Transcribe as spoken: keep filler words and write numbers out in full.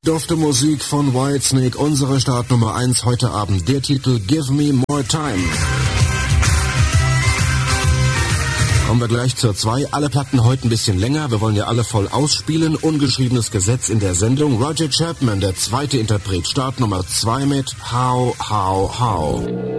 Dufte Musik von Whitesnake, unsere Start Nummer eins heute Abend. Der Titel Give Me More Time. Kommen wir gleich zur zwei. Alle Platten heute ein bisschen länger. Wir wollen ja alle voll ausspielen. Ungeschriebenes Gesetz in der Sendung. Roger Chapman, der zweite Interpret. Start Nummer zwei mit How, How, How.